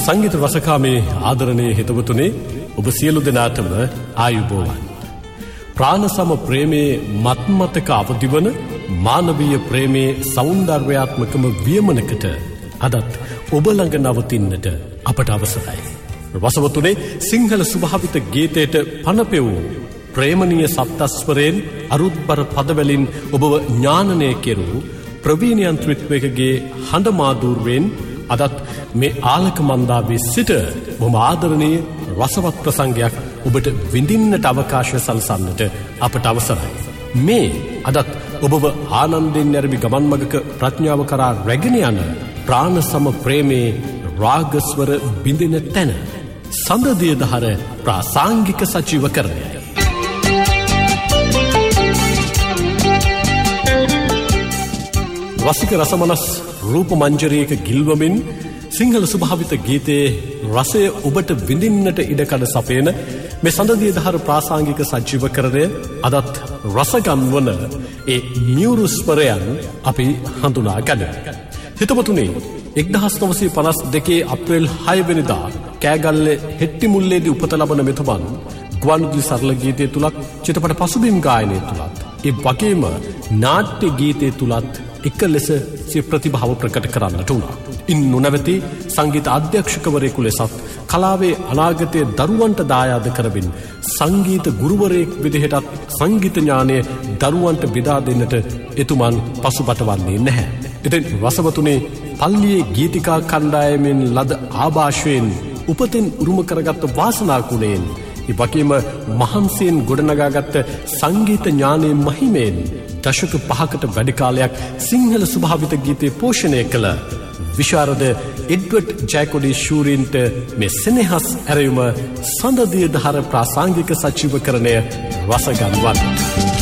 සංගීත රසකාමේ ආදරණීය හිතවතුනි ඔබ සියලු දෙනාටම ආයුබෝවන්. ප්‍රාණසම ප්‍රේමයේ මත්මතක අවදිවන මානවීය ප්‍රේමයේ සෞන්දර්යාත්මකම වියමනකට අදත් ඔබ ළඟ නවතින්නට අපට අවසරයි. රසවතුනේ සිංහල ස්වභාවිත ගීතයට පනපෙවූ ප්‍රේමනීය සප්තස්වරයෙන් අරුත්බර පදවලින් ඔබව ඥානනය කෙරූ ප්‍රවීණ ත්‍රිත්වකගේ හඬ මාධූර්යෙන් අදත් මේ ආලක මන්දාවේ සිට බොහොම ආදරණීය රසවත් ප්‍රසංගයක් ඔබට විඳින්නට අවකාශය සලසන්නට අපට අවසරයි. මේ අදත් ඔබව ආනන්දයෙන් නැරඹි ගමන් මගක ප්‍රඥාව කරා රැගෙන යන ප්‍රාණසම ප්‍රේමේ රාගස්වර බිඳින තැන සඳදිය දහර ප්‍රාසංගික සජීවකරණය. රසික රසමනස් රූප මංජරයක ගිල්වමින් සිංහල ස්වභාවිත ගීතයේ රසය ඔබට විඳින්නට ඉඩකඩ සපයන මේ සඳදිය දහර ප්‍රාසංගික සජීවකරණය අදත් රසගන්වන ඒ මියුරුස්වරයන් අපි හඳුනා ගනිමු. හිතවතුනි 1952 අප්‍රේල් 6 වෙනිදා කෑගල්ලේ හෙට්ටිමුල්ලේදී උපත ලබන මෙතුමන් ගුවන්විදුලි සරල ගීතය තුලත් චිත්‍රපට පසුබිම් ගායනය තුලත් ඒ වගේම නාට්‍ය ගීතය තුලත් එක ලෙස සිය ප්‍රතිභාව ප්‍රකට කරන්නට වුණා. ඉන් නොනවති සංගීත අධ්‍යක්ෂකවරයෙකු ලෙසත් කලාවේ අනාගතයේ දරුවන්ට දායාද කරමින් සංගීත ගුරුවරයෙක් විදිහටත් සංගීත ඥානය දරුවන්ට බෙදා දෙන්නට එතුමන් පසුබට වන්නේ නැහැ. ඉතින් රසවතුනේ පල්ලියේ ගීතිකා කණ්ඩායමෙන් ලද ආభాෂයෙන් උපතින් උරුම කරගත් වාසනා කුලයෙන් ඒ වගේම මහන්සියෙන් ගොඩනගාගත් සංගීත ඥානයේ මහිමෙන් දශක 5කට වැඩි කාලයක් සිංහල ස්වභාවිත ගීතේ පෝෂණය කළ විශාරද එඩ්වඩ් ජයකොඩි ශූරින්ට මේ සෙනෙහස් ඇරයුම සඳදිය දහර ප්‍රාසංගික සජීවකරණය රසගන්වන්න.